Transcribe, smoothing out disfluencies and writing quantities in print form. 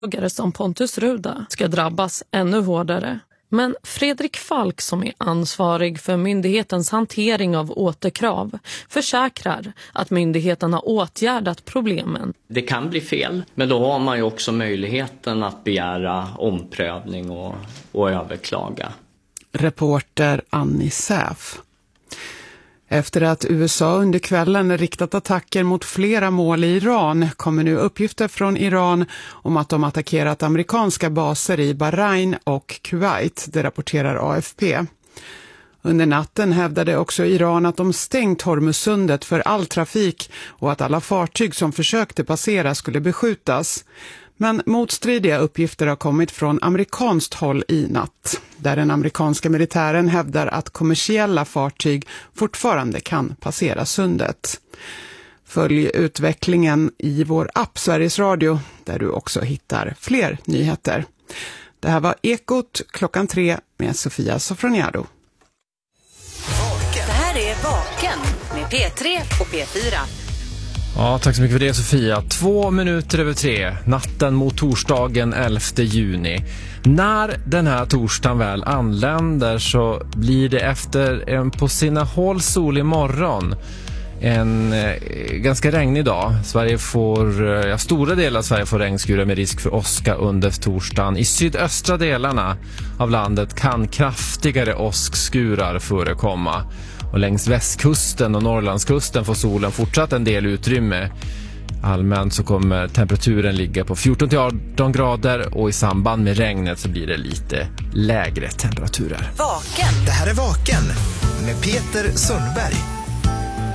som Pontus Ruda ska drabbas ännu hårdare. Men Fredrik Falk, som är ansvarig för myndighetens hantering av återkrav, försäkrar att myndigheten har åtgärdat problemen. Det kan bli fel, men då har man ju också möjligheten att begära omprövning och överklaga. Reporter Annie Säf. Efter att USA under kvällen riktat attacker mot flera mål i Iran kommer nu uppgifter från Iran om att de attackerat amerikanska baser i Bahrain och Kuwait, det rapporterar AFP. Under natten hävdade också Iran att de stängt Hormuzsundet för all trafik och att alla fartyg som försökte passera skulle beskjutas. Men motstridiga uppgifter har kommit från amerikanskt håll i natt, där den amerikanska militären hävdar att kommersiella fartyg fortfarande kan passera sundet. Följ utvecklingen i vår app Sveriges Radio, där du också hittar fler nyheter. Det här var Ekot 3 med Sofia Sofroniado. Det här är Vaken med P3 och P4. Ja, tack så mycket för det, Sofia. 2:02, natten mot torsdagen 11 juni. När den här torsdagen väl anländer så blir det efter en på sina håll solig morgon en ganska regnig dag. Stora delar av Sverige får regnskurar med risk för åska under torsdagen. I sydöstra delarna av landet kan kraftigare åskskurar förekomma. Och längs västkusten och Norrlandskusten får solen fortsatt en del utrymme. Allmänt så kommer temperaturen ligga på 14-18 grader och i samband med regnet så blir det lite lägre temperaturer. Vaken. Det här är Vaken med Peter Sundberg.